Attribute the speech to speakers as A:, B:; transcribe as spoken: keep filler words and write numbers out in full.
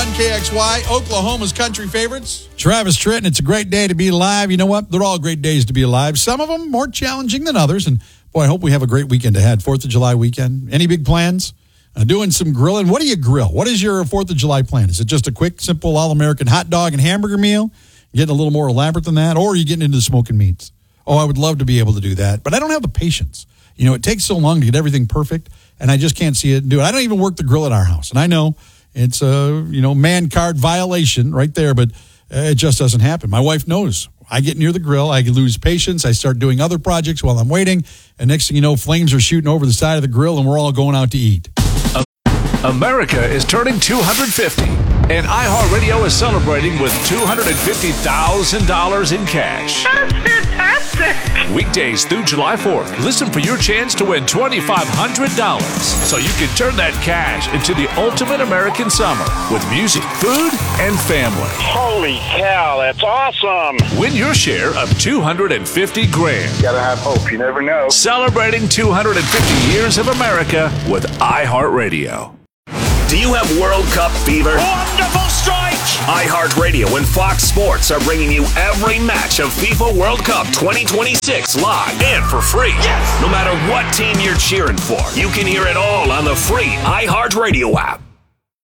A: on K X Y, Oklahoma's country favorites.
B: Travis Tritt, and it's a great day to be alive. You know what? They're all great days to be alive. Some of them more challenging than others. And, boy, I hope we have a great weekend ahead. fourth of July weekend. Any big plans? Uh, doing some grilling. What do you grill? What is your fourth of July plan? Is it just a quick, simple, all-American hot dog and hamburger meal? Getting a little more elaborate than that? Or are you getting into the smoking meats? Oh, I would love to be able to do that. But I don't have the patience. You know, it takes so long to get everything perfect, and I just can't see it do it. I don't even work the grill at our house. And I know it's a, you know, man card violation right there, but it just doesn't happen. My wife knows. I get near the grill, I lose patience, I start doing other projects while I'm waiting, and next thing you know, flames are shooting over the side of the grill, and we're all going out to eat.
C: America is turning two hundred fifty, and iHeartRadio is celebrating with two hundred fifty thousand dollars in cash.
D: That's fantastic!
C: Weekdays through July fourth, listen for your chance to win twenty-five hundred dollars so you can turn that cash into the ultimate American summer with music, food, and family.
D: Holy cow, that's awesome!
C: Win your share of two hundred fifty grand.
D: Gotta have hope, you never know.
C: Celebrating two hundred fifty years of America with iHeartRadio.
E: Do you have World Cup fever?
D: Wonderful strike!
E: iHeartRadio and Fox Sports are bringing you every match of FIFA World Cup twenty twenty-six live and for free.
D: Yes!
E: No matter what team you're cheering for, you can hear it all on the free iHeartRadio app.